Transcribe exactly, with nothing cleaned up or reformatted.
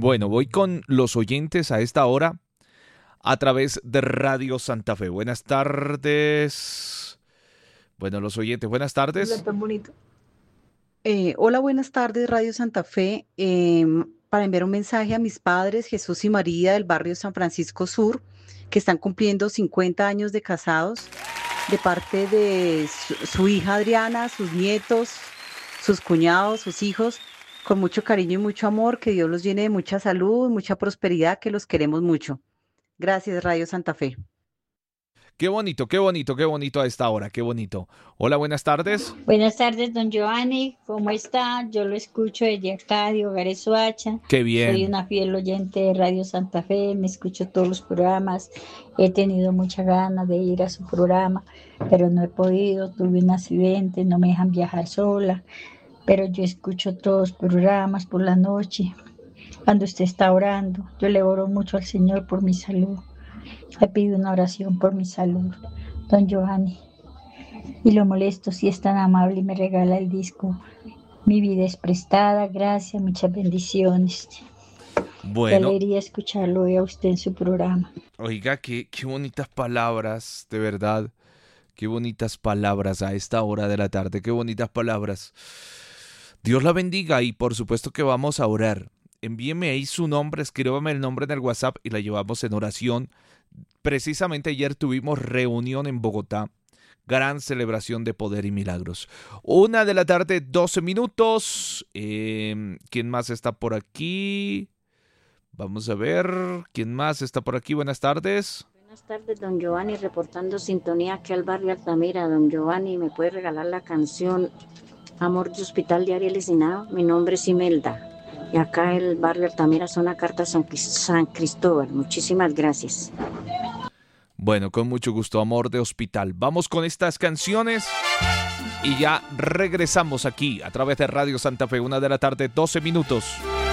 Bueno, voy con los oyentes a esta hora a través de Radio Santa Fe. Buenas tardes. Bueno, los oyentes, buenas tardes. Tan bonito. Eh, hola, buenas tardes, Radio Santa Fe. Em, para enviar un mensaje a mis padres, Jesús y María, del barrio San Francisco Sur, que están cumpliendo cincuenta años de casados, de parte de su, su hija Adriana, sus nietos, sus cuñados, sus hijos, con mucho cariño y mucho amor, que Dios los llene de mucha salud, mucha prosperidad, que los queremos mucho. Gracias, Radio Santa Fe. Qué bonito, qué bonito, qué bonito a esta hora, qué bonito. Hola, buenas tardes. Buenas tardes, don Giovanni, ¿cómo está? Yo lo escucho desde acá, de Hogares Soacha. Qué bien. Soy una fiel oyente de Radio Santa Fe, me escucho todos los programas. He tenido mucha ganas de ir a su programa, pero no he podido, tuve un accidente, no me dejan viajar sola. Pero yo escucho todos los programas por la noche, cuando usted está orando. Yo le oro mucho al Señor por mi salud. Le pido una oración por mi salud, don Giovanni. Y lo molesto si es tan amable y me regala el disco. Mi vida es prestada, gracias, muchas bendiciones. Bueno. Qué alegría escucharlo hoy a usted en su programa. Oiga, qué, qué bonitas palabras, de verdad. Qué bonitas palabras a esta hora de la tarde, qué bonitas palabras. Dios la bendiga y por supuesto que vamos a orar. Envíeme ahí su nombre, escríbame el nombre en el WhatsApp y la llevamos en oración. Precisamente ayer tuvimos reunión en Bogotá. Gran celebración de poder y milagros. Una de la tarde, doce minutos. Eh, ¿Quién más está por aquí? Vamos a ver. ¿Quién más está por aquí? Buenas tardes. Buenas tardes, don Giovanni, reportando sintonía aquí al barrio Altamira. Don Giovanni, ¿me puede regalar la canción Amor de Hospital de Ariel Esinado? Mi nombre es Imelda. Y acá el barrio Altamira, zona Carta San, San Cristóbal. Muchísimas gracias. Bueno, con mucho gusto, Amor de Hospital. Vamos con estas canciones y ya regresamos aquí a través de Radio Santa Fe, una de la tarde, doce minutos.